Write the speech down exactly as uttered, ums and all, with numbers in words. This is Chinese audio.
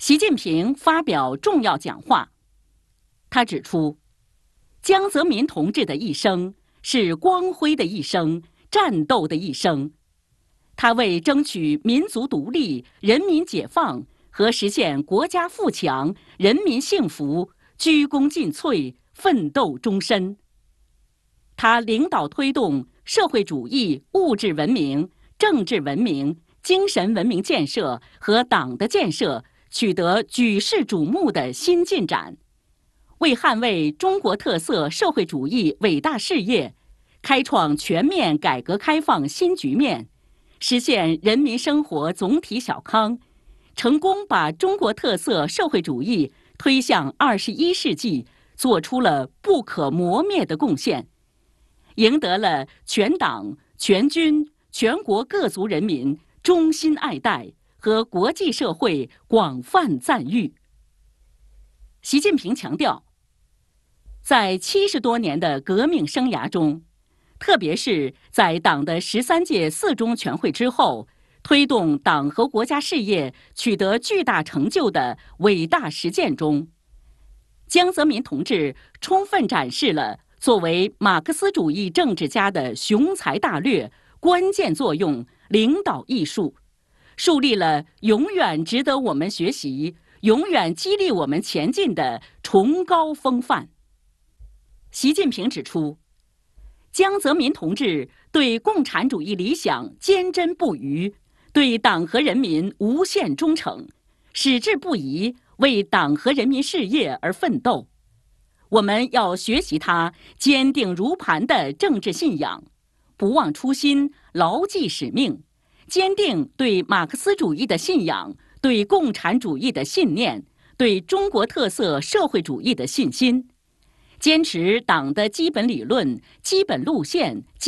习近平发表重要讲话。他指出，江泽民同志的一生是光辉的一生，战斗的一生。他为争取民族独立、人民解放和实现国家富强、人民幸福鞠躬尽瘁，奋斗终身。他领导推动社会主义物质文明、政治文明、精神文明建设和党的建设取得举世瞩目的新进展，为捍卫中国特色社会主义伟大事业，开创全面改革开放新局面，实现人民生活总体小康，成功把中国特色社会主义推向二十一世纪，做出了不可磨灭的贡献，赢得了全党、全军、全国各族人民衷心爱戴和国际社会广泛赞誉。习近平强调，在七十多年的革命生涯中，特别是在党的十三届四中全会之后，推动党和国家事业取得巨大成就的伟大实践中，江泽民同志充分展示了作为马克思主义政治家的雄才大略、关键作用、领导艺术，树立了永远值得我们学习、永远激励我们前进的崇高风范。习近平指出，江泽民同志对共产主义理想坚贞不渝，对党和人民无限忠诚，矢志不移为党和人民事业而奋斗。我们要学习他坚定如磐的政治信仰，不忘初心，牢记使命，坚定对马克思主义的信仰，对共产主义的信念，对中国特色社会主义的信心，坚持党的基本理论、基本路线、